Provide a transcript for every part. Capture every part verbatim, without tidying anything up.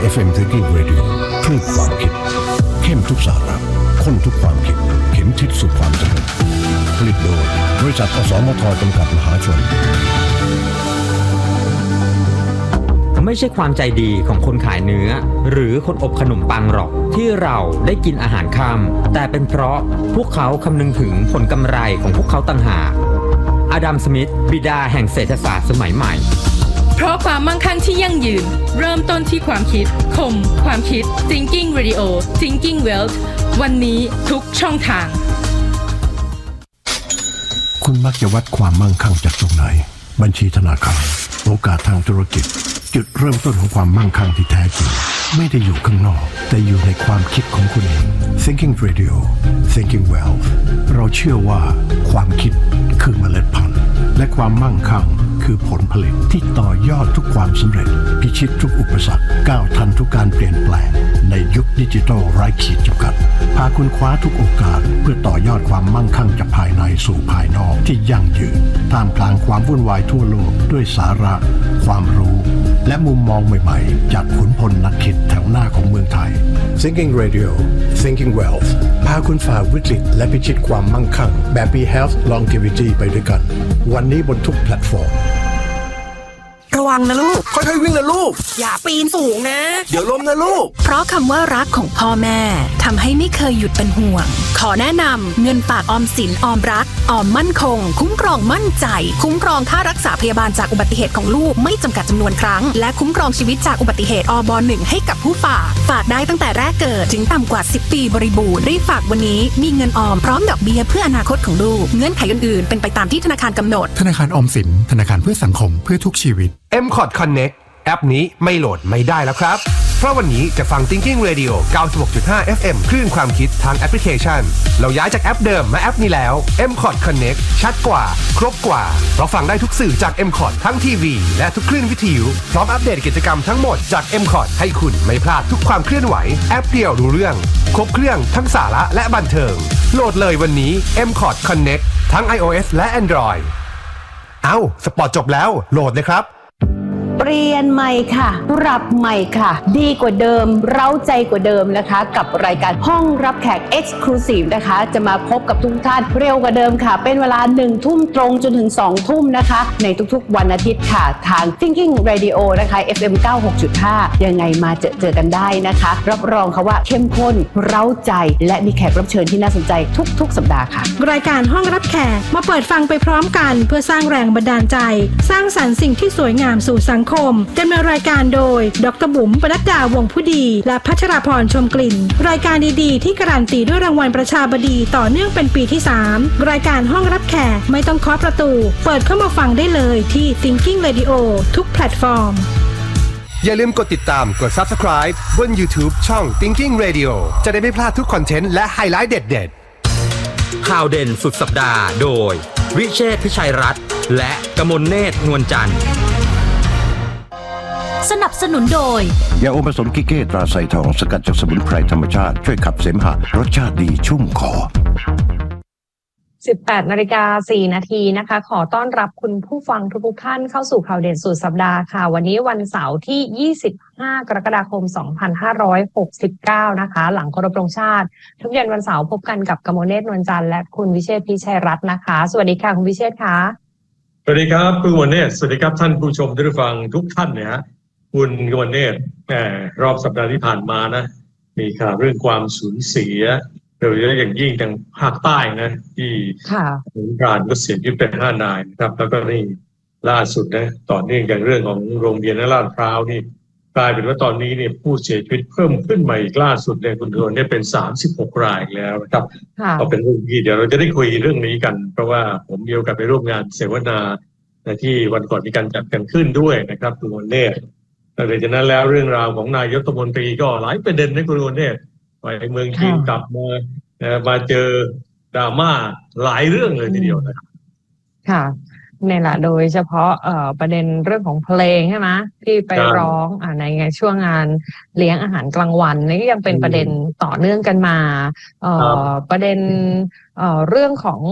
เอฟ เอ็ม Thinking Radio คลื่นความคิดเข้มทุกสาระข้นทุกความคิดเข็มทิศสู่ความสำเร็จผลิตโดยบริษัทอสมทจำกัดมหาชนไม่ใช่ความใจดีของคนขายเนื้อหรือคนอบขนมปังหรอกที่เราได้กินอาหารค่ำแต่เป็นเพราะพวกเขาคำนึงถึงผลกำไรของพวกเขาต่างหากอดัม สมิธบิดาแห่งเศรษฐศาสตร์สมัยใหม่เพราะความมั่งคั่งที่ยั่งยืนเริ่มต้นที่ความคิดคมความคิด Thinking Radio Thinking Wealth วันนี้ทุกช่องทางคุณมักจะวัดความมั่งคั่งจากตรงไหนบัญชีธนาคารโอกาสทางธุรกิจจุดเริ่มต้นของความมั่งคั่งที่แท้จริงไม่ได้อยู่ข้างนอกแต่อยู่ในความคิดของคุณเอง Thinking Radio Thinking Wealth เราเชื่อว่าความคิดคือเมล็ดพันธุ์และความมั่งคั่งคือผลผลิตที่ต่อยอดทุกความสำเร็จพิชิตทุกอุปสรรคก้าวทันทุกการเปลี่ยนแปลงในยุคดิจิทัลไร้ขีดจำกัดพาคุณคว้าทุกโอกาสเพื่อต่อยอดความมั่งคั่งจากภายในสู่ภายนอกที่ยั่งยืนท่ามกลางความวุ่นวายทั่วโลกด้วยสาระความรู้และมุมมองใหม่ๆจากขุนพลนักคิดแถวหน้าของเมืองไทย Thinking Radio Thinking Wealth พาคุณฝ่าวิกฤตและพิชิตความมั่งคั่งแบบ Be Health Longevity ไปด้วยกันวันนี้บนทุกแพลตฟอร์มระวังนะลูกค่อยๆวิ่งนะลูกอย่าปีนสูงนะเดี๋ยวล้มนะลูกเพราะคำว่ารักของพ่อแม่ทำให้ไม่เคยหยุดเป็นห่วงขอแนะนำเงินฝากออมสินออมรักออมมั่นคงคุ้มครองมั่นใจคุ้มครองค่ารักษาพยาบาลจากอุบัติเหตุของลูกไม่จำกัดจำนวนครั้งและคุ้มครองชีวิตจากอุบัติเหตุอบหนึ่งให้กับผู้ฝากฝากได้ตั้งแต่แรกเกิดถึงต่ำกว่าสิบปีบริบูรณ์รีบฝากวันนี้มีเงินออมพร้อมดอกเบี้ยเพื่ออนาคตของลูกเงื่อนไขอื่นๆเป็นไปตามที่ธนาคารกำหนดธนาคารออมสินธนาคารเพื่อสังคมเพื่อทุกชีวิตเอ็ม คอร์ด Connect แอปนี้ไม่โหลดไม่ได้แล้วครับเพราะวันนี้จะฟัง Thinking Radio เก้าสิบหกจุดห้า เอฟ เอ็ม คลื่นความคิดทางแอปพลิเคชันเราย้ายจากแอปเดิมมาแอปนี้แล้ว เอ็ม คอร์ด Connect ชัดกว่าครบกว่าเราฟังได้ทุกสื่อจาก เอ็ม คอร์ด ทั้งทีวีและทุกคลื่นวิทยุพร้อมอัปเดตกิจกรรมทั้งหมดจาก เอ็ม คอร์ด ให้คุณไม่พลาดทุกความเคลื่อนไหวแอปเดียวรู้เรื่องครบเครื่องทั้งสาระและบันเทิงโหลดเลยวันนี้ เอ็ม คอร์ด Connect ทั้ง iOS และ Android เอ้าสปอร์ตจบแล้วโหลดเลยครับเปลี่ยนใหม่ค่ะปรับใหม่ค่ะดีกว่าเดิมเร้าใจกว่าเดิมนะคะกับรายการห้องรับแขก Exclusive นะคะจะมาพบกับทุกท่านเร็วกว่าเดิมค่ะเป็นเวลาหนึ่งทุ่มตรงจนถึงสองทุ่มนะคะในทุกๆวันอาทิตย์ค่ะทาง Thinking Radio นะคะ เอฟ เอ็ม เก้าสิบหกจุดห้า ยังไงมาเจอเจอกันได้นะคะรับรองค่ะว่าเข้มข้นเร้าใจและมีแขกรับเชิญที่น่าสนใจทุกๆสัปดาห์ค่ะรายการห้องรับแขกมาเปิดฟังไปพร้อมกันเพื่อสร้างแรงบันดาลใจสร้างสรรค์สิ่งที่สวยงามสู่สังคมดำเนินรายการโดยดร.บุ๋มปนัดดาวงผู้ดีและพัชราพรชมกลิ่นรายการดีๆที่การันตีด้วยรางวัลประชาบดีต่อเนื่องเป็นปีที่สามรายการห้องรับแขกไม่ต้องเคาะประตูเปิดเข้ามาฟังได้เลยที่ Thinking Radio ทุกแพลตฟอร์มอย่าลืมกดติดตามกด Subscribe บน YouTube ช่อง Thinking Radio จะได้ไม่พลาดทุกคอนเทนต์และไฮไลท์เด็ดๆข่าวเด่นสุดสัปดาห์โดยวิเชษฐ์พิชัยรัตน์และกมลเนตรนวลจันทร์สนับสนุนโดยยาอมผสมกิเก้ตราไซทองสกัดจากสมุนไพรธรรมชาติช่วยขับเสมหะรสชาติดีชุ่มคอสิบแปดนาฬิกาสี่นาทีนะคะขอต้อนรับคุณผู้ฟังทุกท่านเข้าสู่ข่าวเด่นสุดสัปดาห์ค่ะวันนี้วันเสาร์ที่ยี่สิบห้ากรกฎาคมสองพันห้าร้อยหกสิบเก้านะคะหลังเคารพธงชาติทุกเย็นวันเสาร์พบกันกับกมลเนตรนวลจันทร์และคุณวิเชษฐ์พิชัยรัตน์นะคะสวัสดีค่ะคุณวิเชษฐ์ค่ะสวัสดีครับคุณกมลเนตรสวัสดีครับท่านผู้ชมที่ฟังทุกท่านเนี่ยฮะคุณกมลเนตรรอบสัปดาห์ที่ผ่านมานะมีข่าวเรื่องความสูญเสียโดยเฉพาะอย่างยิ่งทางภาคใต้นะที่สงกรานต์ก็เสียชีวิตไปห้านายนะครับแล้วก็นี่ล่าสุดนะต่อเนื่องจากเรื่องของโรงเรียนลาดพร้าวนี่กลายเป็นว่าตอนนี้เนี่ยผู้เสียชีวิตเพิ่มขึ้นใหม่อีกล่าสุดเนี่ยคุณกมลเนี่ยเป็นสามสิบหกรายแล้วนะครับก็เป็นเรื่องที่เดี๋ยวเราจะได้คุยเรื่องนี้กันเพราะว่าผมมีโอกาสไปร่วมงานเสวนาที่วันก่อนมีการจัดกันขึ้นด้วยนะครับคุณกมลเนี่ยหลังจากนั้นแล้วเรื่องราวของนายกรัฐมนตรีก็หลายประเด็นนะคุณกมลเนี่ยไปเมืองจีนกลับมามาเจอดราม่าหลายเรื่องเลยทีเดียวนะครับค่ะเนี่ยแหละโดยเฉพาะเอ่อประเด็นเรื่องของเพลงใช่ไหมที่ไปร้องอ่าในไงช่วงงานเลี้ยงอาหารกลางวันนี่ก็ยังเป็นประเด็นต่อเนื่องกันมาเอ่อประเด็นเอ่อเรื่องของ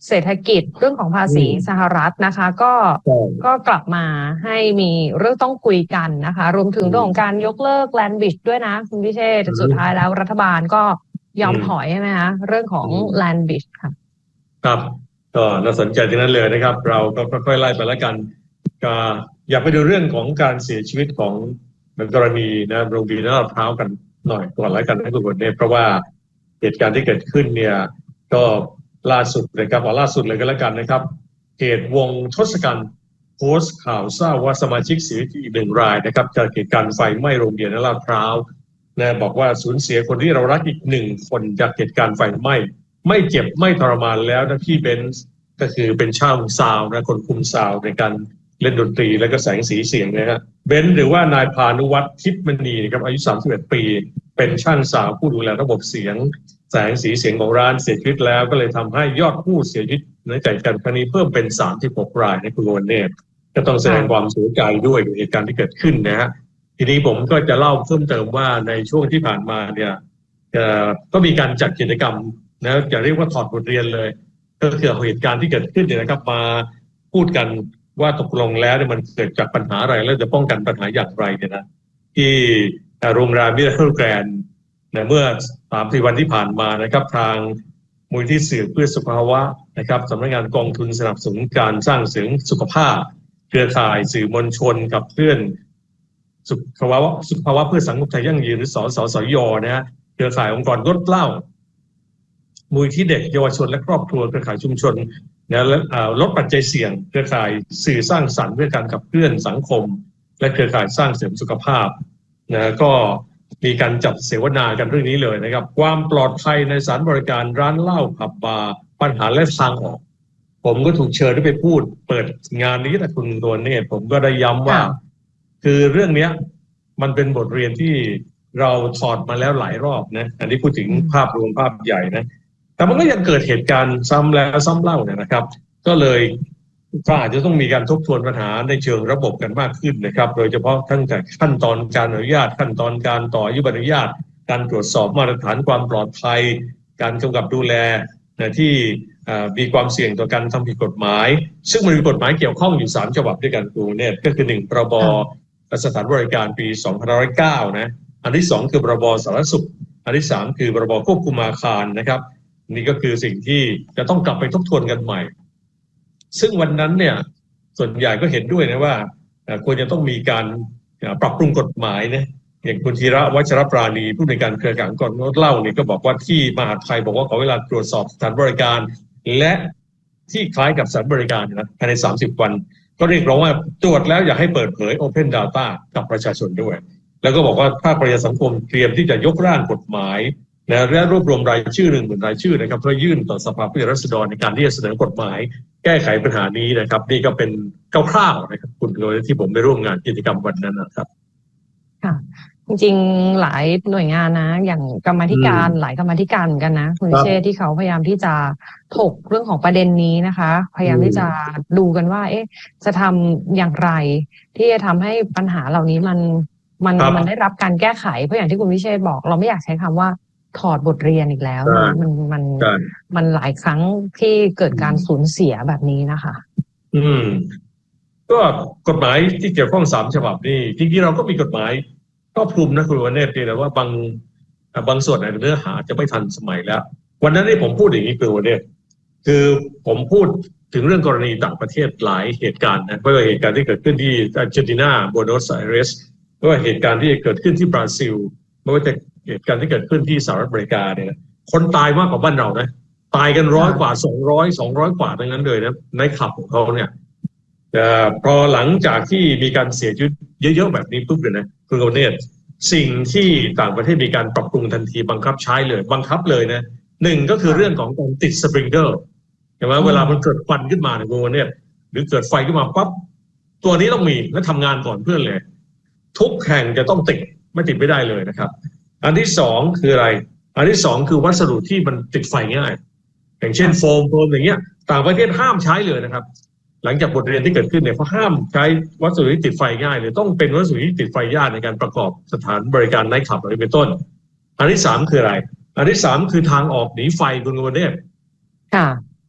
เศรษฐกิจเรื่องของภาษีสหรัฐนะคะก็ก็กลับมาให้มีเรื่องต้องคุยกันนะคะรวมถึงเรื่องของการยกเลิกแลนด์บริดจ์ด้วยนะคุณพิเชษสุดท้ายแล้วรัฐบาลก็ยอมถอยใช่ไหมคะเรื่องของแลนด์บริดจ์ค่ะครับก็น่าสนใจที่นั้นเลยนะครับเราก็ค่อยๆไล่ไปแล้วกันก็อยากไปดูเรื่องของการเสียชีวิตของกรณีนะโรงพยาบาลลาดพร้าวกันหน่อยก่อนแล้วกันนะทุกคนเนี่ยเพราะว่าเหตุการณ์ที่เกิดขึ้นเนี่ยก็ล่าสุดเลยครับเอาล่าสุดเลยก็แล้วกันนะครับเหตุวงทศกัณฐ์โพสต์ข่าวเศร้าว่าสมาชิกเสียชีวิตอีกหนึ่งรายนะครับจากเหตุการณ์ไฟไหม้โรงพยาบาลลาดพร้าวนะบอกว่าสูญเสียคนที่เรารักอีกหนึ่งคนจากเหตุการณ์ไฟไหม้ไม่เจ็บไม่ทรมานแล้วนะพี่เบนซ์ก็คือเป็นช่างซาวนะคนคุมซาวในการเล่นดนตรีและก็แสงสีเสียงนะฮะเบนซ์หรือว่านายพานุวัฒน์ทิพย์มณีนะครับอายุสามสิบเอ็ดปีเป็นช่างซาวผู้ดูแลระบบเสียงแสงสีเสียงของร้านเสียชีวิตแล้วก็เลยทำให้ยอดผู้เสียชีวิตในจากการครั้งนี้เพิ่มเป็นสามสิบหกรายในคุณโอนเนตก็ต้องแสดงความเสียใจด้วยกับเหตุการณ์ที่เกิดขึ้นนะฮะทีนี้ผมก็จะเล่าเพิ่มเติมว่าในช่วงที่ผ่านมาเนี่ยก็มีการจัดกิจกรรมนะจะเรียกว่าถอดบทเรียนเลยก็คือเหตุการณ์ที่เกิดขึ้นเนี่ยนะครับมาพูดกันว่าตกลงแล้วเนี่ยมันเกิดจากปัญหาอะไรแล้วจะป้องกันปัญหาอย่างไรเนี่ยนะที่โรงแรมมิราเคิลแกรนด์นะเมื่อสามสี่วันที่ผ่านมานะครับทางมูลที่สื่อเพื่อสุขภาวะนะครับสำนักงานกองทุนสนับสนุนการสร้างเสริมสุขภาพเครือข่ายสื่อมวลชนกับเพื่อนสุขภาวะสุขภาวะเพื่อสังคมไทยยั่งยืนหรือสสสยนะฮะเครือข่ายองค์กรงดเหล้ามูลที่เด็กเยาวชนและครอบครัวเครือข่ายชุมชนนะและลดปัจจัยเสี่ยงเครือข่ายสื่อสร้างสรรค์เพื่อการขับเคลื่อนสังคมและเครือข่ายสร้างเสริมสุขภาพนะก็มีการจัดเสวนากันเรื่องนี้เลยนะครับความปลอดภัยในสถานบริการร้านเหล้าผับบาร์ปัญหาและทางออกผมก็ถูกเชิญให้ไปพูดเปิดงานนี้แต่คุณตัวเนี่ยผมก็ได้ย้ำว่าคือเรื่องนี้มันเป็นบทเรียนที่เราถอดมาแล้วหลายรอบนะอันนี้พูดถึงภาพรวมภาพใหญ่นะแต่มันก็ยังเกิดเหตุการณ์ซ้ำแล้วซ้ำเล่าเนี่ยนะครับก็เลยก็อาจจะต้องมีการทบทวนปัญหาในเชิงระบบกันมากขึ้นนะครับโดยเฉพาะตั้งแต่ขั้นตอนการอนุญาตขั้นตอนการต่ออายุใบอนุญาตการตรวจสอบมาตรฐานความปลอดภัยการกำกับดูแลที่มีความเสี่ยงต่อการทำผิดกฎหมายซึ่งมันมีกฎหมายเกี่ยวข้องอยู่สามฉบับด้วยกันดูเนี่ยก็คือหนึ่งพรบสถานบริการปีสองพันห้าร้อยเก้านะอันที่สองคือพรบสาธารณสุขอันที่สามคือพรบควบคุมอาคารนะครับนี่ก็คือสิ่งที่จะต้องกลับไปทบทวนกันใหม่ซึ่งวันนั้นเนี่ยส่วนใหญ่ก็เห็นด้วยนะว่าควรจะต้องมีการปรับปรุงกฎหมายนะอย่างคุณธีระวัชรปราณีผู้ในการเครือข่ายองค์กรงดเหล้านี่ก็บอกว่าที่มหาดไทยบอกว่าขอเวลาตรวจสอบสถานบริการและที่คล้ายกับสถานบริการนะภายในสามสิบวันก็เรียกร้องว่าตรวจแล้วอยากให้เปิดเผย Open Data กับประชาชนด้วยแล้วก็บอกว่าภาคประชาสังคมเตรียมที่จะยกร่างกฎหมายนะและรวบรวมรายชื่อหนึ่งหมื่นรายชื่อนะครับเพื่อยื่นต่อสภาผู้แทนราษฎรในการที่จะเสนอกฎหมายแก้ไขปัญหานี้นะครับนี่ก็เป็นคร่าวๆนะครับคุณโดยที่ผมไปร่วมงานกิจกรรมวันนั้นนะครับค่ะจริงๆหลายหน่วยงานนะอย่างกรรมาธิการหลายกรรมาธิการเหมือนกันนะคุณเชษที่เขาพยายามที่จะถกเรื่องของประเด็นนี้นะคะพยายามที่จะดูกันว่าเอ๊ะจะทำอย่างไรที่จะทำให้ปัญหาเหล่านี้มันมันมันได้รับการแก้ไขเพราะอย่างที่คุณวิเชษบอกเราไม่อยากใช้คำว่าถอดบทเรียนอีกแล้วมันมันมันหลายครั้งที่เกิดการสูญเสียแบบนี้นะคะอืมก็กฎหมายที่เกี่ยวข้องสามฉบับนี่จริงๆเราก็มีกฎหมายครอบคลุมนะคุณวเนศแต่ว่าบางบางส่วนในเนื้อหาจะไม่ทันสมัยแล้ววันนั้นที่ผมพูดอย่างนี้คุณวเนศคือผมพูดถึงเรื่องกรณีต่างประเทศหลายเหตุการณ์นะไม่ว่าเหตุการณ์ที่เกิดขึ้นที่อาร์เจนตินาโบโนสไอเรสไม่ว่าเหตุการณ์ที่เกิดขึ้นที่บราซิลไม่ว่าจะเหตุการณ์ที่เกิดขึ้นที่สหรัฐอเมริกาเนี่ยคนตายมากกว่าบ้านเรานะตายกันร้อยกว่าสองร้อยสองร้อยกว่าทั้งนั้นเลยนะในขับของเขาเนี่ยแต่พอหลังจากที่มีการเสียชีวิตเยอะๆแบบนี้ปุ๊บเลยนะคุณโรเนตสิ่งที่ต่างประเทศมีการปรับปรุงทันทีบังคับใช้เลยบังคับเลยนะหนึ่งก็คือเรื่องของการติดสปริงเกอร์เห็นไหมเวลามันเกิดควันขึ้นมาเนี่ยคุณโรเนตหรือเกิดไฟขึ้นมาปั๊บตัวนี้ต้องมีและทำงานก่อนเพื่อนเลยทุกแห่งจะต้องติดไม่ติดไม่ได้เลยนะครับอันที่สองคืออะไรอันที่สองคือวัสดุที่มันติดไฟง่ายอย่างเช่นโฟมโฟมอย่างเงี้ยต่างประเทศห้ามใช้เลยนะครับหลังจากบทเรียนที่เกิดขึ้นเนี่ยเขาห้ามใช้วัสดุที่ติดไฟง่ายเลยต้องเป็นวัสดุที่ติดไฟยากในการประกอบสถานบริการไนท์คลับอะไรเป็นต้นอันที่สามคืออะไรอันที่สามคือทางออกหนีไฟคุณโรเนตค่ะ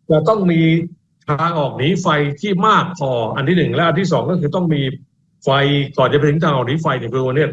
จะต้องมีทางออกหนีไฟที่มากพออันที่หนึ่งและอันที่สองก็คือต้องมีไฟก่อนจะไปถึงทางออกหนีไฟเนี่ยคือวันนี้